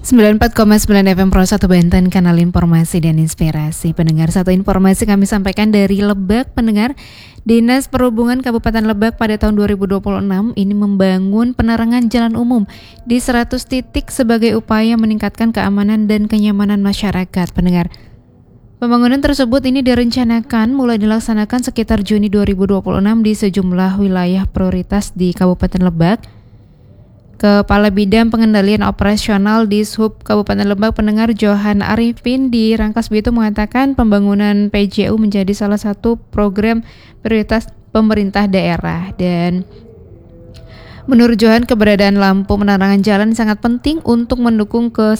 94,9 FM Pro 1 Banten, kanal informasi dan inspirasi. Pendengar, satu informasi kami sampaikan dari Lebak. Pendengar, Dinas Perhubungan Kabupaten Lebak pada tahun 2026 ini membangun penerangan jalan umum di 100 titik sebagai upaya meningkatkan keamanan dan kenyamanan masyarakat. Pendengar, pembangunan tersebut ini direncanakan mulai dilaksanakan sekitar Juni 2026 di sejumlah wilayah prioritas di Kabupaten Lebak. Kepala Bidang Pengendalian Operasional Dishub Kabupaten Lebak, pendengar, Johan Arifin di Rangkas Bitung mengatakan pembangunan PJU menjadi salah satu program prioritas pemerintah daerah. Dan menurut Johan, keberadaan lampu penerangan jalan sangat penting untuk mendukung